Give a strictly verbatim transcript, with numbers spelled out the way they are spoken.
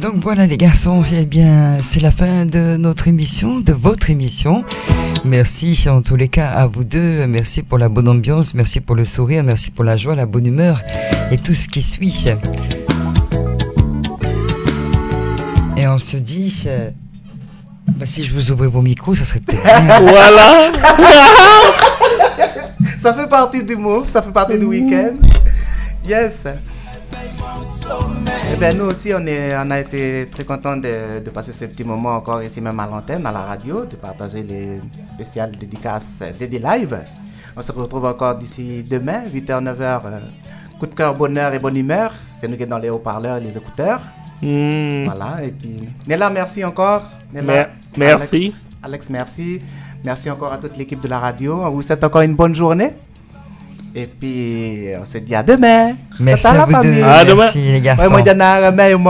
Donc voilà les garçons, eh bien c'est la fin de notre émission, de votre émission. Merci en tous les cas à vous deux, merci pour la bonne ambiance, merci pour le sourire, merci pour la joie, la bonne humeur et tout ce qui suit. Et on se dit, euh, bah, si je vous ouvrais vos micros, ça serait peut-être bien. Voilà. Ça fait partie du move, ça fait partie du week-end. Yes. Eh bien, nous aussi, on, est, on a été très contents de, de passer ce petit moment encore ici, même à l'antenne, à la radio, de partager les spéciales dédicaces Dédé Live. On se retrouve encore d'ici demain, huit heures, neuf heures. Euh, coup de cœur, bonheur et bonne humeur. C'est nous qui sommes dans les haut-parleurs et les écouteurs. Mmh. Voilà, et puis... Néla, merci encore. Néla, Mer- merci. Alex, Alex, merci. Merci encore à toute l'équipe de la radio. On vous souhaite encore une bonne journée. Et puis, on se dit à demain. Merci à vous deux. À demain. Merci les garçons. Ouais, moi,